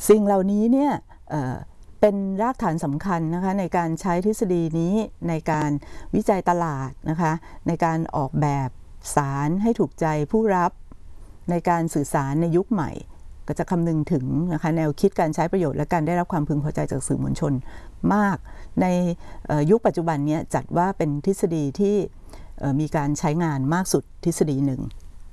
สิ่งเหล่านี้เนี่ยเป็นรากฐานสำคัญนะคะในการใช้ทฤษฎีนี้ในการวิจัยตลาดนะคะในการออกแบบสารให้ถูกใจผู้รับในการสื่อสารในยุคใหม่ก็จะคำนึงถึงนะคะแนวคิดการใช้ประโยชน์และการได้รับความพึงพอใจจากสื่อมวลชนมากในยุคปัจจุบันนี้จัดว่าเป็นทฤษฎีที่มีการใช้งานมากสุดทฤษฎีหนึ่ง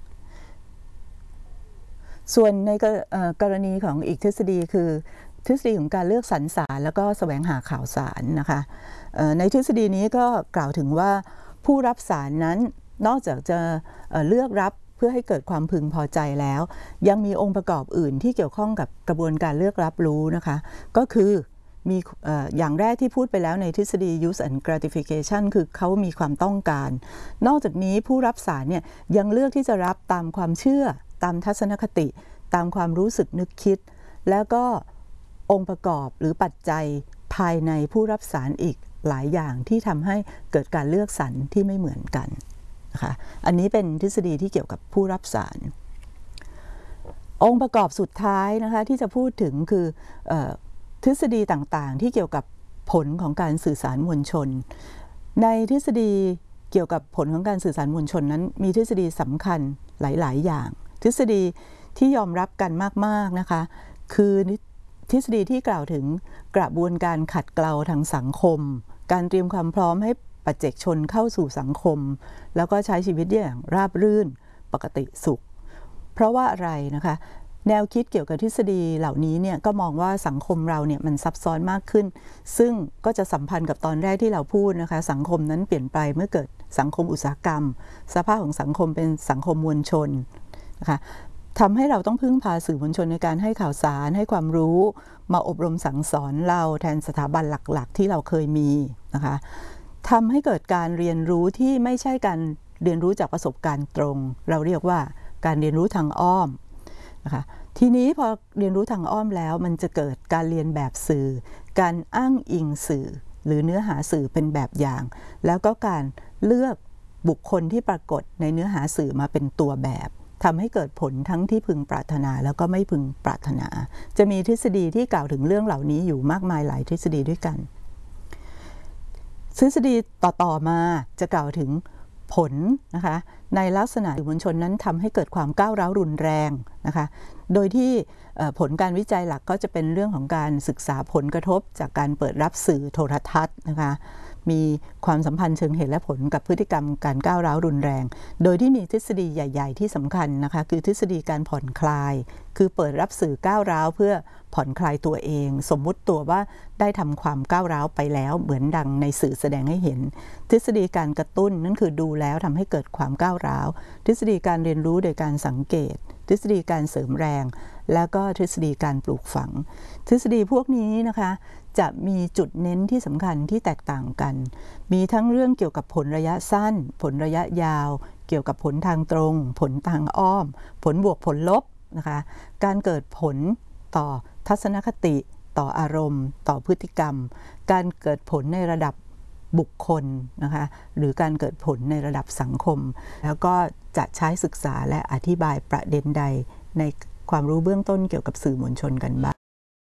ส่วนในกรณีของอีกทฤษฎีคือทฤษฎีของการเลือกสรรสารแล้วก็แสวงหาข่าวสารนะคะในทฤษฎีนี้ก็กล่าวถึงว่าผู้รับสารนั้นนอกจากจะเลือกรับเพื่อให้เกิดความพึงพอใจแล้วยังมีองค์ประกอบอื่นที่เกี่ยวข้องกับกระบวนการเลือกรับรู้นะคะก็คือมีอย่างแรกที่พูดไปแล้วในทฤษฎี use and gratification คือเขามีความต้องการนอกจากนี้ผู้รับสารเนี่ยยังเลือกที่จะรับตามความเชื่อตามทัศนคติตามความรู้สึกนึกคิดแล้วก็องค์ประกอบหรือปัจจัยภายในผู้รับสารอีกหลายอย่างที่ทำให้เกิดการเลือกสรรที่ไม่เหมือนกันนะคะอันนี้เป็นทฤษฎีที่เกี่ยวกับผู้รับสารองค์ประกอบสุดท้ายนะคะที่จะพูดถึงคือทฤษฎีต่างๆที่เกี่ยวกับผลของการสื่อสารมวลชนในทฤษฎีเกี่ยวกับผลของการสื่อสารมวลชนนั้นมีทฤษฎีสำคัญหลายๆอย่างทฤษฎีที่ยอมรับกันมากๆนะคะคือทฤษฎีที่กล่าวถึงกระบวนการขัดเกลาทางสังคมการเตรียมความพร้อมให้ปัจเจกชนเข้าสู่สังคมแล้วก็ใช้ชีวิตอย่างราบรื่นปกติสุขเพราะว่าอะไรนะคะแนวคิดเกี่ยวกับทฤษฎีเหล่านี้เนี่ยก็มองว่าสังคมเราเนี่ยมันซับซ้อนมากขึ้นซึ่งก็จะสัมพันธ์กับตอนแรกที่เราพูดนะคะสังคมนั้นเปลี่ยนไปเมื่อเกิดสังคมอุตสาหกรรมสภาพของสังคมเป็นสังคมมวลชนนะคะทำให้เราต้องพึ่งพาสื่อมวลชนในการให้ข่าวสารให้ความรู้มาอบรมสั่งสอนเราแทนสถาบันหลักๆที่เราเคยมีนะคะทำให้เกิดการเรียนรู้ที่ไม่ใช่การเรียนรู้จากประสบการณ์ตรงเราเรียกว่าการเรียนรู้ทางอ้อมนะคะทีนี้พอเรียนรู้ทางอ้อมแล้วมันจะเกิดการเรียนแบบสื่อการอ้างอิงสื่อหรือเนื้อหาสื่อเป็นแบบอย่างแล้วก็การเลือกบุคคลที่ปรากฏในเนื้อหาสื่อมาเป็นตัวแบบทำให้เกิดผลทั้งที่พึงปรารถนาแล้วก็ไม่พึงปรารถนาจะมีทฤษฎีที่กล่าวถึงเรื่องเหล่านี้อยู่มากมายหลายทฤษฎีด้วยกันทฤษฎีต่อมาจะกล่าวถึงผลนะคะในลักษณะสื่อมวลชนนั้นทำให้เกิดความก้าวร้าวรุนแรงนะคะโดยที่ผลการวิจัยหลักก็จะเป็นเรื่องของการศึกษาผลกระทบจากการเปิดรับสื่อโทรทัศน์นะคะมีความสัมพันธ์เชิงเหตุและผลกับพฤติกรรมการก้าวร้าวรุนแรงโดยที่มีทฤษฎีใหญ่ๆที่สำคัญนะคะคือทฤษฎีการผ่อนคลายคือเปิดรับสื่อก้าวร้าวเพื่อผ่อนคลายตัวเองสมมุติตัวว่าได้ทำความก้าวร้าวไปแล้วเหมือนดังในสื่อแสดงให้เห็นทฤษฎีการกระตุ้นนั่นคือดูแล้วทำให้เกิดความก้าวร้าวทฤษฎีการเรียนรู้โดยการสังเกตทฤษฎีการเสริมแรงแล้วก็ทฤษฎีการปลูกฝังทฤษฎีพวกนี้นะคะจะมีจุดเน้นที่สำคัญที่แตกต่างกันมีทั้งเรื่องเกี่ยวกับผลระยะสั้นผลระยะยาวเกี่ยวกับผลทางตรงผลทางอ้อมผลบวกผลลบนะคะการเกิดผลต่อทัศนคติต่ออารมณ์ต่อพฤติกรรมการเกิดผลในระดับบุคคลนะคะหรือการเกิดผลในระดับสังคมแล้วก็จะใช้ศึกษาและอธิบายประเด็นใดในความรู้เบื้องต้นเกี่ยวกับสื่อมวลชนกันบ้าง